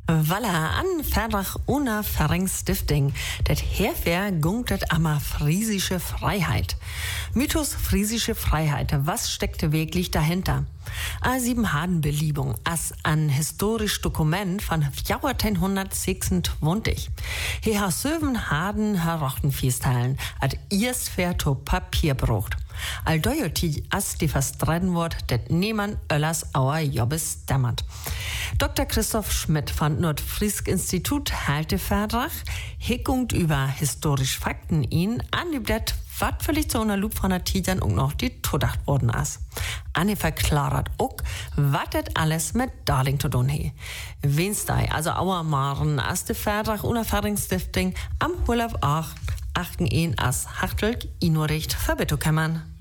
Voilà, an Verdrag ohne Verengstifting. Det herfer gungt ama friesische Freiheit. Mythos friesische Freiheit, was steckte wirklich dahinter? A7 Hadenbeliebung, as an historisch Dokument von 1426. Hier ha 7 Haden herochten festhalten, ad erst fer to Papier brucht. Al dojoti as die verstreiten wird, det niemand öllers auer Jobbes dämmert. Dr. Christoph Schmidt von Nordfriesk Institut halte Vertrag, Hickungt über historisch Fakten ihn anübt, wat völlig zu einer Loop von der Tidern und noch die Todacht worden ist. Anne verklaret auch, wat det alles mit Darling zu tun he. Wenstei, also auer Maren, as de Vertrag ohne Verringsstifting am Urlaub auch achten ihn as Hachtelk Inuricht verbitto kämmern.